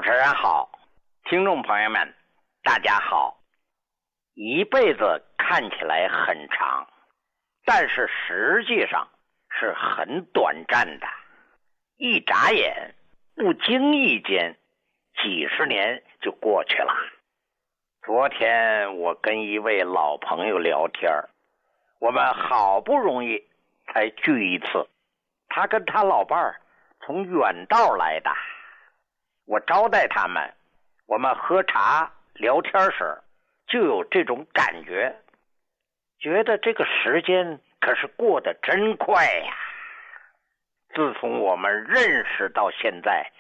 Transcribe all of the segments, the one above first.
持人好，听众朋友们，大家好。一辈子看起来很长，但是实际上是很短暂的。一眨眼，不经意间，几十年就过去了。昨天我跟一位老朋友聊天，我们好不容易才聚一次。他跟他老伴儿从远道来的，我招待他们，我们喝茶聊天时就有这种感觉，觉得这个时间可是过得真快呀。自从我们认识到现在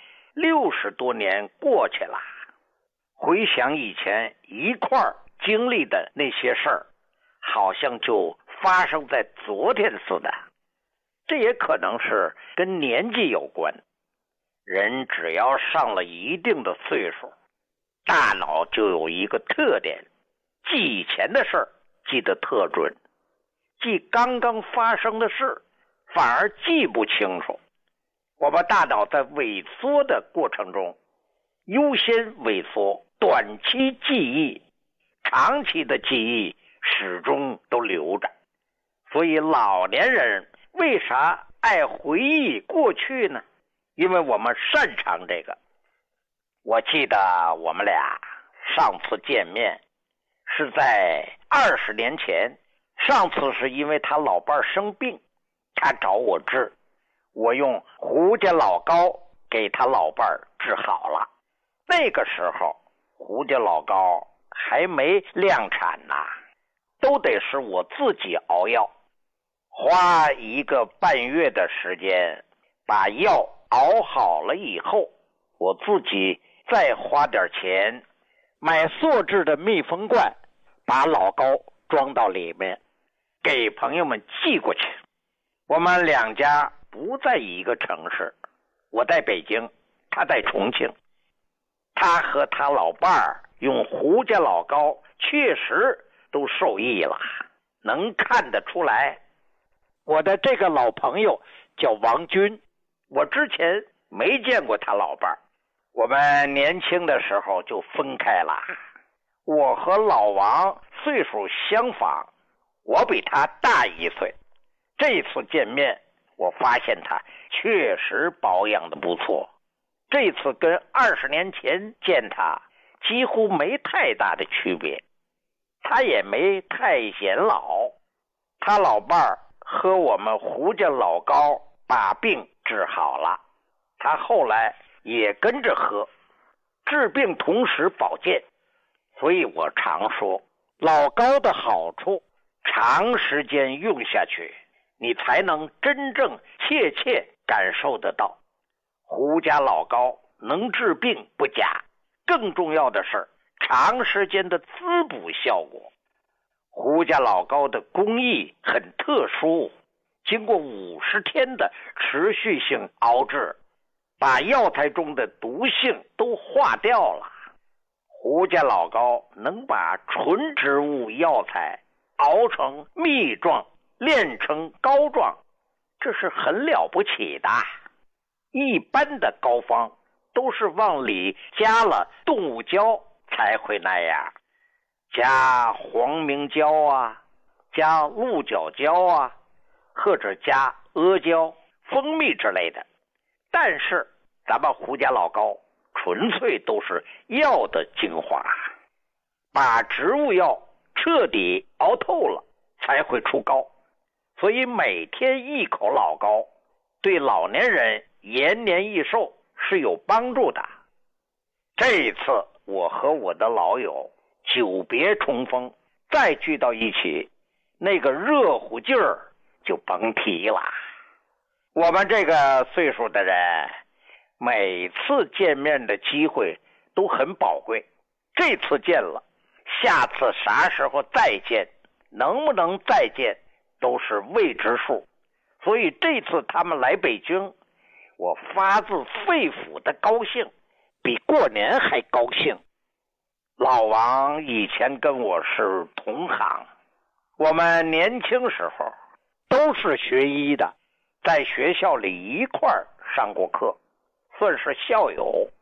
60多年过去了，回想以前一块儿经历的那些事儿，好像就发生在昨天似的。这也可能是跟年纪有关，人只要上了一定的岁数，大脑就有一个特点，记以前的事儿记得特准，记刚刚发生的事反而记不清楚。我们大脑在萎缩的过程中，优先萎缩短期记忆，长期的记忆始终都留着。所以老年人为啥爱回忆过去呢？因为我们擅长这个。我记得我们俩上次见面是在20年前，上次是因为他老伴生病，他找我治，我用胡家老膏给他老伴治好了。那个时候胡家老膏还没量产呢，都得是我自己熬药，花1个半月的时间把药熬好了以后，我自己再花点钱买塑制的密封罐，把老膏装到里面，给朋友们寄过去。我们两家不在一个城市，我在北京，他在重庆。他和他老伴儿用胡家老膏确实都受益了，能看得出来。我的这个老朋友叫王军，我之前没见过他老伴儿，我们年轻的时候就分开了。我和老王岁数相仿，我比他大1岁。这次见面，我发现他确实保养的不错。这次跟20年前见他几乎没太大的区别，他也没太显老。他老伴儿喝我们胡家老膏把病治好了，他后来也跟着喝，治病同时保健。所以我常说，老膏的好处长时间用下去，你才能真正切切感受得到。胡家老膏能治病不假，更重要的是长时间的滋补效果。胡家老膏的工艺很特殊，经过50天的持续性熬制，把药材中的毒性都化掉了。胡家老膏能把纯植物药材熬成蜜状，炼成膏状，这是很了不起的。一般的膏方都是往里加了动物胶才会那样，加黄明胶啊，加鹿角胶啊，或者加阿胶、蜂蜜之类的。但是咱们胡家老膏纯粹都是药的精华，把植物药彻底熬透了才会出膏。所以每天1口老膏对老年人延年益寿是有帮助的。这一次我和我的老友久别重逢，再聚到一起，那个热乎劲儿就甭提了。我们这个岁数的人，每次见面的机会都很宝贵。这次见了，下次啥时候再见，能不能再见，都是未知数。所以这次他们来北京，我发自肺腑的高兴，比过年还高兴。老王以前跟我是同行，我们年轻时候都是学医的，在学校里一块儿上过课，算是校友。